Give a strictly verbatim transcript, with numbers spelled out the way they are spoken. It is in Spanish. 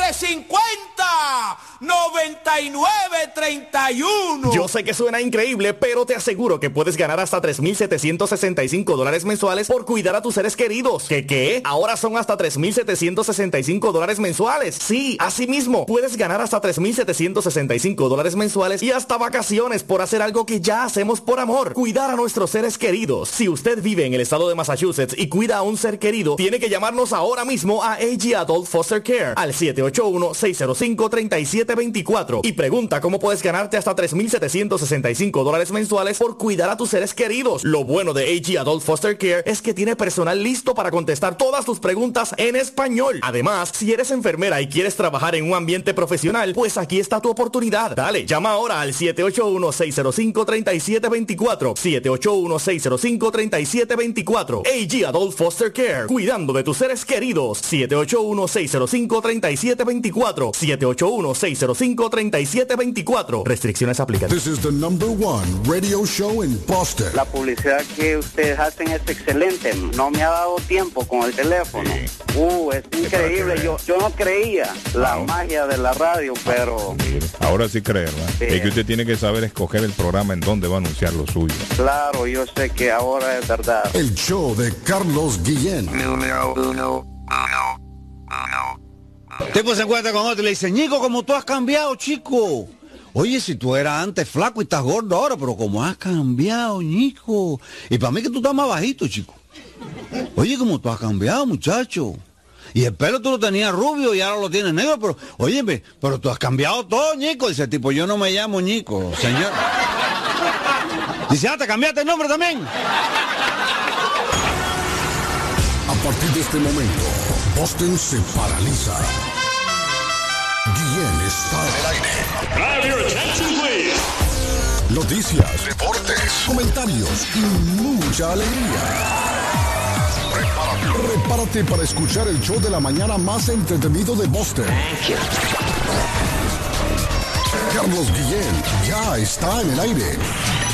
tres cinco cero, nueve nueve tres uno. Yo sé que suena increíble, pero te aseguro que puedes ganar hasta tres mil setecientos sesenta y cinco dólares mensuales por cuidar a tus seres queridos. ¿Qué qué? Ahora son hasta tres mil setecientos sesenta y cinco dólares mensuales. Sí, así mismo. Puedes ganar hasta tres mil setecientos sesenta y cinco dólares mensuales y hasta vacaciones por hacer algo que ya hacemos por amor. Cuidar a nuestros seres queridos. Si usted vive en el estado de Massachusetts y cuida a un ser querido, tiene que llamarnos ahora mismo a A G Adult Foster Care al siete ocho uno, seis cero cinco, tres siete dos cuatro y pregunta cómo puedes ganarte hasta tres mil setecientos sesenta y cinco dólares mensuales por cuidar a tus seres queridos. Lo bueno de A G Adult Foster Care es que tiene personal listo para contestar todas tus preguntas en español. Además, si eres enfermera y quieres trabajar en un ambiente profesional, pues aquí está tu oportunidad. Dale, llama ahora al siete ocho uno, seis cero cinco, tres siete dos cuatro, siete ocho uno, seis cero cinco, tres siete dos cuatro. A G Adult Foster Care, cuidando de tus seres queridos. siete ocho uno, seis cero cinco, tres siete dos cuatro, siete ocho uno, seis cero cinco, tres siete dos cuatro. Restricciones aplican. This is the number one radio show in Boston. La publicidad que ustedes hacen es excelente. No me ha dado tiempo con el teléfono. Sí. Uh, es increíble. Yo, yo no creía la no. magia de la radio, pero... Ahora sí creo, ¿verdad? Sí. Es que usted tiene que saber escoger el programa en donde va a anunciar lo suyo. Claro, yo sé que ahora es verdad. El show de Carlos Guillén. Número uno, uno, uno. Tipo se encuentra con otro y le dice, Ñico, como tú has cambiado, chico. Oye, si tú eras antes flaco y estás gordo ahora, pero como has cambiado, Ñico. Y para mí que tú estás más bajito, chico. Oye, como tú has cambiado, muchacho. Y el pelo tú lo tenías rubio y ahora lo tienes negro, pero, óyeme, pero tú has cambiado todo, Ñico. Dice el tipo, yo no me llamo Ñico, señor. Dice, ah, ¿te cambiaste el nombre también? A partir de este momento, Boston se paraliza. Guillén está en el aire. Have your attention, please. Noticias, deportes, comentarios y mucha alegría. Prepárate. Prepárate para escuchar el show de la mañana más entretenido de Boston. Carlos Guillén ya está en el aire.